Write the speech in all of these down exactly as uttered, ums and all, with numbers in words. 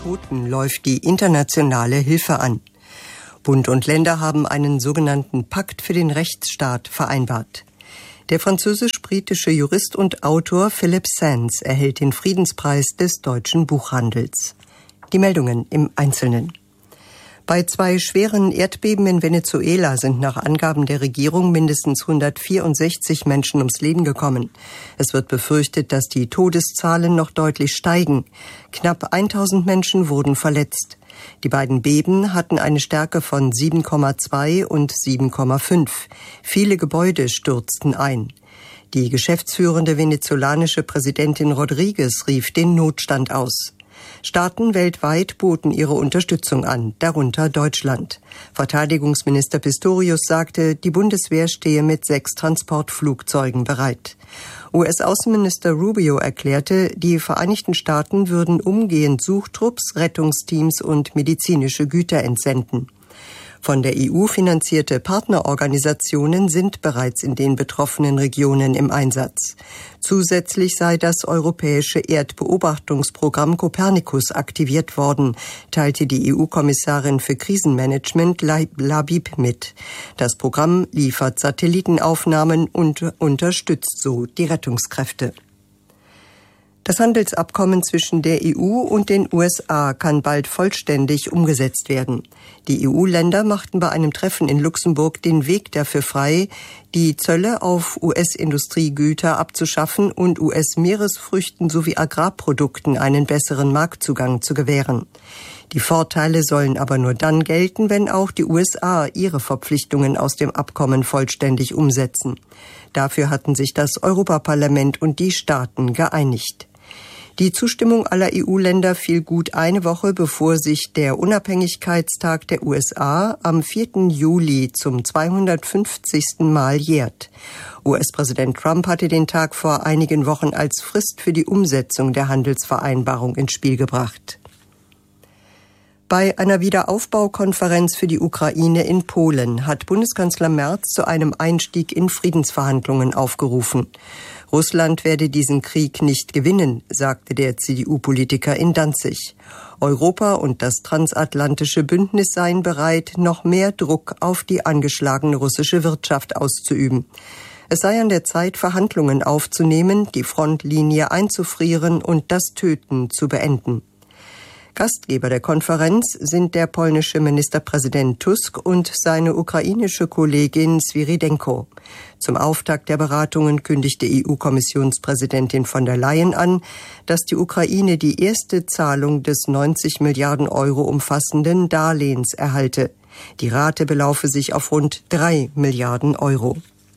Toten läuft die internationale Hilfe an. Bund und Länder haben einen sogenannten Pakt für den Rechtsstaat vereinbart. Der französisch-britische Jurist und Autor Philip Sands erhält den Friedenspreis des deutschen Buchhandels. Die Meldungen im Einzelnen. Bei zwei schweren Erdbeben in Venezuela sind nach Angaben der Regierung mindestens hundertvierundsechzig Menschen ums Leben gekommen. Es wird befürchtet, dass die Todeszahlen noch deutlich steigen. Knapp tausend Menschen wurden verletzt. Die beiden Beben hatten eine Stärke von sieben Komma zwei und sieben Komma fünf. Viele Gebäude stürzten ein. Die geschäftsführende venezolanische Präsidentin Rodriguez rief den Notstand aus. Staaten weltweit boten ihre Unterstützung an, darunter Deutschland. Verteidigungsminister Pistorius sagte, die Bundeswehr stehe mit sechs Transportflugzeugen bereit. U S-Außenminister Rubio erklärte, die Vereinigten Staaten würden umgehend Suchtrupps, Rettungsteams und medizinische Güter entsenden. Von der E U finanzierte Partnerorganisationen sind bereits in den betroffenen Regionen im Einsatz. Zusätzlich sei das europäische Erdbeobachtungsprogramm Copernicus aktiviert worden, teilte die E U-Kommissarin für Krisenmanagement Labib mit. Das Programm liefert Satellitenaufnahmen und unterstützt so die Rettungskräfte. Das Handelsabkommen zwischen der E U und den U S A kann bald vollständig umgesetzt werden. Die E U-Länder machten bei einem Treffen in Luxemburg den Weg dafür frei, die Zölle auf U S-Industriegüter abzuschaffen und U S-Meeresfrüchten sowie Agrarprodukten einen besseren Marktzugang zu gewähren. Die Vorteile sollen aber nur dann gelten, wenn auch die U S A ihre Verpflichtungen aus dem Abkommen vollständig umsetzen. Dafür hatten sich das Europaparlament und die Staaten geeinigt. Die Zustimmung aller E U-Länder fiel gut eine Woche, bevor sich der Unabhängigkeitstag der U S A am vierten Juli zum zweihundertfünfzigsten Mal jährt. U S-Präsident Trump hatte den Tag vor einigen Wochen als Frist für die Umsetzung der Handelsvereinbarung ins Spiel gebracht. Bei einer Wiederaufbaukonferenz für die Ukraine in Polen hat Bundeskanzler Merz zu einem Einstieg in Friedensverhandlungen aufgerufen. Russland werde diesen Krieg nicht gewinnen, sagte der C D U-Politiker in Danzig. Europa und das transatlantische Bündnis seien bereit, noch mehr Druck auf die angeschlagene russische Wirtschaft auszuüben. Es sei an der Zeit, Verhandlungen aufzunehmen, die Frontlinie einzufrieren und das Töten zu beenden. Gastgeber der Konferenz sind der polnische Ministerpräsident Tusk und seine ukrainische Kollegin Swirydenko. Zum Auftakt der Beratungen kündigte E U-Kommissionspräsidentin von der Leyen an, dass die Ukraine die erste Zahlung des neunzig Milliarden Euro umfassenden Darlehens erhalte. Die Rate belaufe sich auf rund drei Milliarden Euro.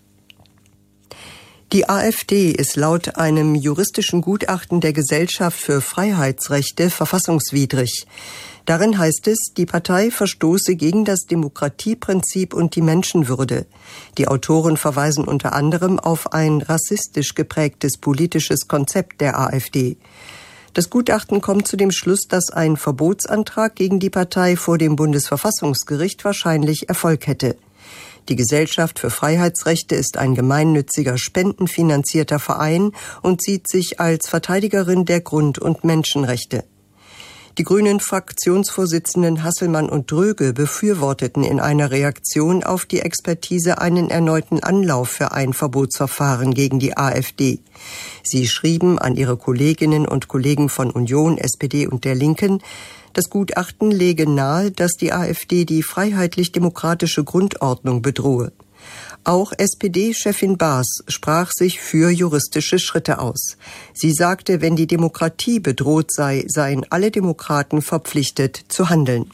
Die AfD ist laut einem juristischen Gutachten der Gesellschaft für Freiheitsrechte verfassungswidrig. Darin heißt es, die Partei verstoße gegen das Demokratieprinzip und die Menschenwürde. Die Autoren verweisen unter anderem auf ein rassistisch geprägtes politisches Konzept der AfD. Das Gutachten kommt zu dem Schluss, dass ein Verbotsantrag gegen die Partei vor dem Bundesverfassungsgericht wahrscheinlich Erfolg hätte. Die Gesellschaft für Freiheitsrechte ist ein gemeinnütziger, spendenfinanzierter Verein und sieht sich als Verteidigerin der Grund- und Menschenrechte. Die Grünen-Fraktionsvorsitzenden Hasselmann und Dröge befürworteten in einer Reaktion auf die Expertise einen erneuten Anlauf für ein Verbotsverfahren gegen die AfD. Sie schrieben an ihre Kolleginnen und Kollegen von Union, S P D und der Linken, das Gutachten lege nahe, dass die AfD die freiheitlich-demokratische Grundordnung bedrohe. Auch S P D-Chefin Baas sprach sich für juristische Schritte aus. Sie sagte, wenn die Demokratie bedroht sei, seien alle Demokraten verpflichtet zu handeln.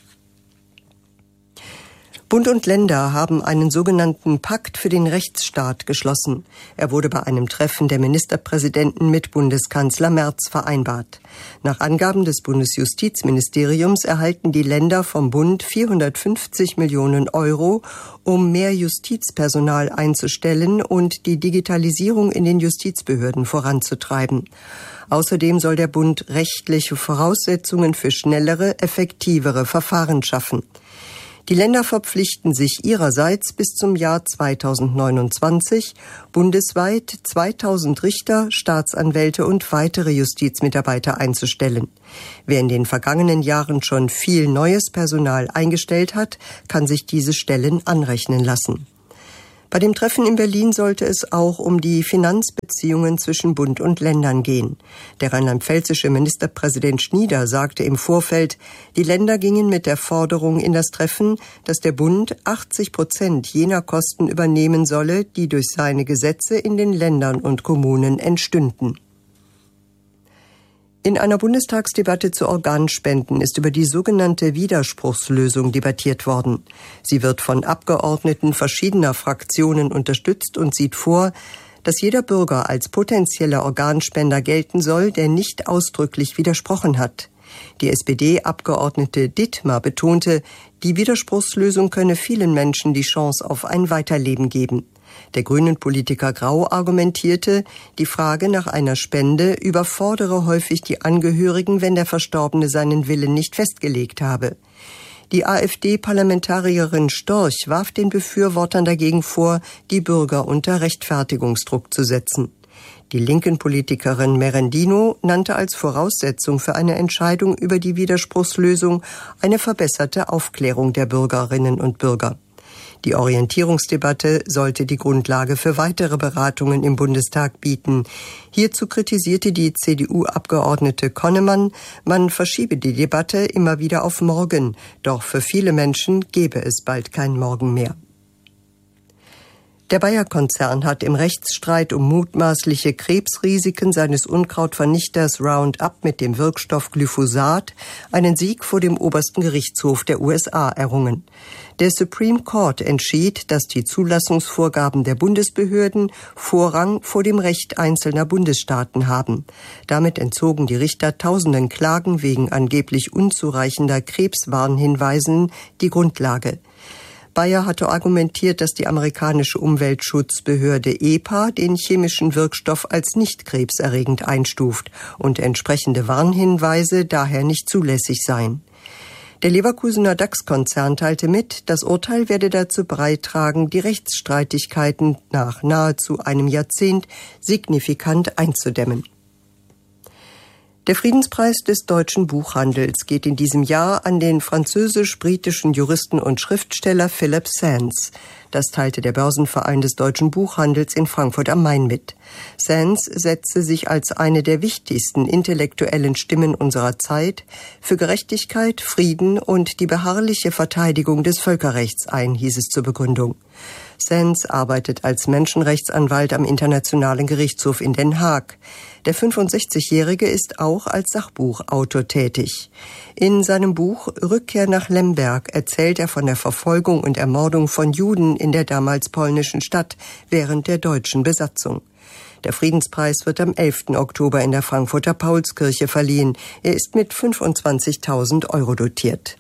Bund und Länder haben einen sogenannten Pakt für den Rechtsstaat geschlossen. Er wurde bei einem Treffen der Ministerpräsidenten mit Bundeskanzler Merz vereinbart. Nach Angaben des Bundesjustizministeriums erhalten die Länder vom Bund vierhundertfünfzig Millionen Euro, um mehr Justizpersonal einzustellen und die Digitalisierung in den Justizbehörden voranzutreiben. Außerdem soll der Bund rechtliche Voraussetzungen für schnellere, effektivere Verfahren schaffen. Die Länder verpflichten sich ihrerseits bis zum Jahr zweitausendneunundzwanzig bundesweit zweitausend Richter, Staatsanwälte und weitere Justizmitarbeiter einzustellen. Wer in den vergangenen Jahren schon viel neues Personal eingestellt hat, kann sich diese Stellen anrechnen lassen. Bei dem Treffen in Berlin sollte es auch um die Finanzbeziehungen zwischen Bund und Ländern gehen. Der rheinland-pfälzische Ministerpräsident Schnieder sagte im Vorfeld, die Länder gingen mit der Forderung in das Treffen, dass der Bund achtzig Prozent jener Kosten übernehmen solle, die durch seine Gesetze in den Ländern und Kommunen entstünden. In einer Bundestagsdebatte zu Organspenden ist über die sogenannte Widerspruchslösung debattiert worden. Sie wird von Abgeordneten verschiedener Fraktionen unterstützt und sieht vor, dass jeder Bürger als potenzieller Organspender gelten soll, der nicht ausdrücklich widersprochen hat. Die S P D-Abgeordnete Dittmar betonte, die Widerspruchslösung könne vielen Menschen die Chance auf ein Weiterleben geben. Der Grünen-Politiker Grau argumentierte, die Frage nach einer Spende überfordere häufig die Angehörigen, wenn der Verstorbene seinen Willen nicht festgelegt habe. Die AfD-Parlamentarierin Storch warf den Befürwortern dagegen vor, die Bürger unter Rechtfertigungsdruck zu setzen. Die linken Politikerin Merendino nannte als Voraussetzung für eine Entscheidung über die Widerspruchslösung eine verbesserte Aufklärung der Bürgerinnen und Bürger. Die Orientierungsdebatte sollte die Grundlage für weitere Beratungen im Bundestag bieten. Hierzu kritisierte die C D U-Abgeordnete Konnemann, man verschiebe die Debatte immer wieder auf morgen, doch für viele Menschen gäbe es bald kein Morgen mehr. Der Bayer-Konzern hat im Rechtsstreit um mutmaßliche Krebsrisiken seines Unkrautvernichters Roundup mit dem Wirkstoff Glyphosat einen Sieg vor dem obersten Gerichtshof der U S A errungen. Der Supreme Court entschied, dass die Zulassungsvorgaben der Bundesbehörden Vorrang vor dem Recht einzelner Bundesstaaten haben. Damit entzogen die Richter tausenden Klagen wegen angeblich unzureichender Krebswarnhinweisen die Grundlage. Bayer hatte argumentiert, dass die amerikanische Umweltschutzbehörde E P A den chemischen Wirkstoff als nicht krebserregend einstuft und entsprechende Warnhinweise daher nicht zulässig seien. Der Leverkusener DAX-Konzern teilte mit, das Urteil werde dazu beitragen, die Rechtsstreitigkeiten nach nahezu einem Jahrzehnt signifikant einzudämmen. Der Friedenspreis des deutschen Buchhandels geht in diesem Jahr an den französisch-britischen Juristen und Schriftsteller Philip Sands. Das teilte der Börsenverein des deutschen Buchhandels in Frankfurt am Main mit. Sands setzte sich als eine der wichtigsten intellektuellen Stimmen unserer Zeit für Gerechtigkeit, Frieden und die beharrliche Verteidigung des Völkerrechts ein, hieß es zur Begründung. Sands arbeitet als Menschenrechtsanwalt am Internationalen Gerichtshof in Den Haag. Der fünfundsechzigjährige ist auch als Sachbuchautor tätig. In seinem Buch Rückkehr nach Lemberg erzählt er von der Verfolgung und Ermordung von Juden in der damals polnischen Stadt während der deutschen Besatzung. Der Friedenspreis wird am elften Oktober in der Frankfurter Paulskirche verliehen. Er ist mit fünfundzwanzigtausend Euro dotiert.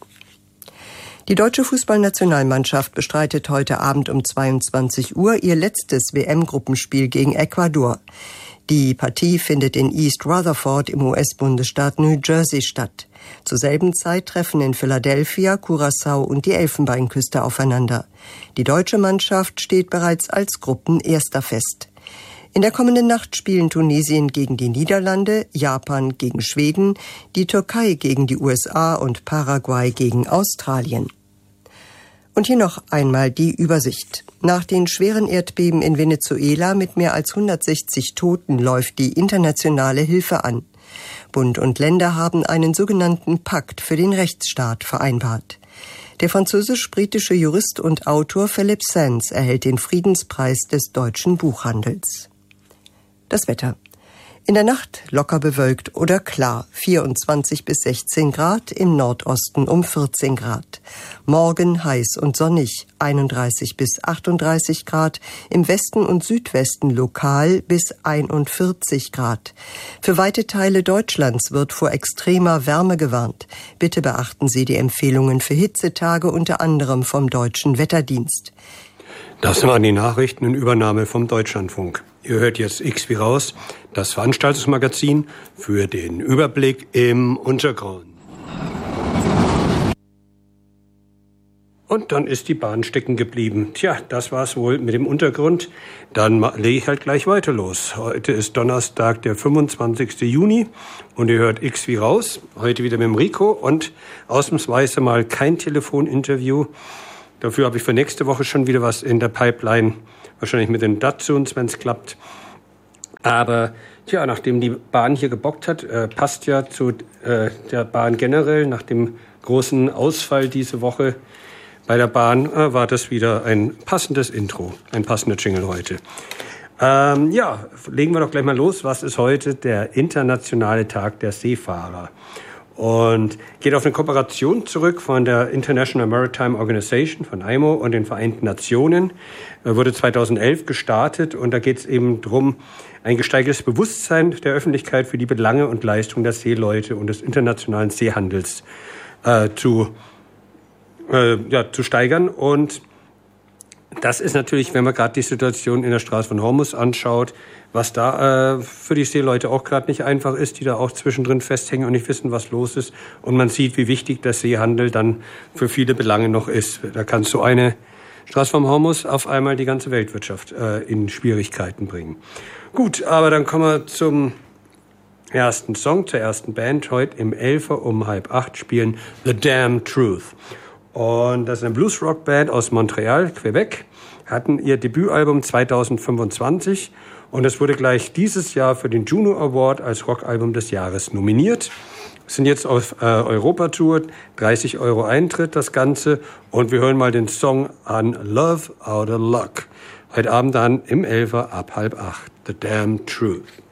Die deutsche Fußballnationalmannschaft bestreitet heute Abend um zweiundzwanzig Uhr ihr letztes W M-Gruppenspiel gegen Ecuador. Die Partie findet in East Rutherford im U S-Bundesstaat New Jersey statt. Zur selben Zeit treffen in Philadelphia, Curaçao und die Elfenbeinküste aufeinander. Die deutsche Mannschaft steht bereits als Gruppenerster fest. In der kommenden Nacht spielen Tunesien gegen die Niederlande, Japan gegen Schweden, die Türkei gegen die U S A und Paraguay gegen Australien. Und hier noch einmal die Übersicht. Nach den schweren Erdbeben in Venezuela mit mehr als hundertsechzig Toten läuft die internationale Hilfe an. Bund und Länder haben einen sogenannten Pakt für den Rechtsstaat vereinbart. Der französisch-britische Jurist und Autor Philip Sands erhält den Friedenspreis des deutschen Buchhandels. Das Wetter. In der Nacht locker bewölkt oder klar, vierundzwanzig bis sechzehn Grad, im Nordosten um vierzehn Grad. Morgen heiß und sonnig, einunddreißig bis achtunddreißig Grad, im Westen und Südwesten lokal bis einundvierzig Grad. Für weite Teile Deutschlands wird vor extremer Wärme gewarnt. Bitte beachten Sie die Empfehlungen für Hitzetage unter anderem vom Deutschen Wetterdienst. Das waren die Nachrichten in Übernahme vom Deutschlandfunk. Ihr hört jetzt X wie raus, das Veranstaltungsmagazin für den Überblick im Untergrund. Und dann ist die Bahn stecken geblieben. Tja, das war's wohl mit dem Untergrund. Dann lege ich halt gleich weiter los. Heute ist Donnerstag, der fünfundzwanzigsten Juni und ihr hört X wie raus. Heute wieder mit dem Rico und ausnahmsweise mal kein Telefoninterview. Dafür habe ich für nächste Woche schon wieder was in der Pipeline. Wahrscheinlich mit den Datsuns, wenn es klappt. Aber tja, nachdem die Bahn hier gebockt hat, äh, passt ja zu äh, der Bahn generell. Nach dem großen Ausfall diese Woche bei der Bahn äh, war das wieder ein passendes Intro, ein passender Jingle heute. Ähm, ja, legen wir doch gleich mal los. Was ist heute der internationale Tag der Seefahrer? Und geht auf eine Kooperation zurück von der International Maritime Organization, von I M O und den Vereinten Nationen. Er wurde zweitausendelf gestartet und da geht es eben drum, ein gesteigertes Bewusstsein der Öffentlichkeit für die Belange und Leistungen der Seeleute und des internationalen Seehandels äh, zu Äh, ja, zu steigern. Und das ist natürlich, wenn man gerade die Situation in der Straße von Hormuz anschaut, was da äh, für die Seeleute auch gerade nicht einfach ist, die da auch zwischendrin festhängen und nicht wissen, was los ist. Und man sieht, wie wichtig der Seehandel dann für viele Belange noch ist. Da kann so eine Straße vom Hormuz auf einmal die ganze Weltwirtschaft äh, in Schwierigkeiten bringen. Gut, aber dann kommen wir zum ersten Song, zur ersten Band. Heute im Elfer um halb acht spielen The Damn Truth. Und das ist eine Blues-Rock-Band aus Montreal, Quebec, hatten ihr Debütalbum zweitausendfünfundzwanzig und es wurde gleich dieses Jahr für den Juno Award als Rockalbum des Jahres nominiert. Sind jetzt auf äh, Europatour, dreißig Euro Eintritt das Ganze und wir hören mal den Song an, Love Outta Luck. Heute Abend dann im Elfer ab halb acht, The Damn Truth.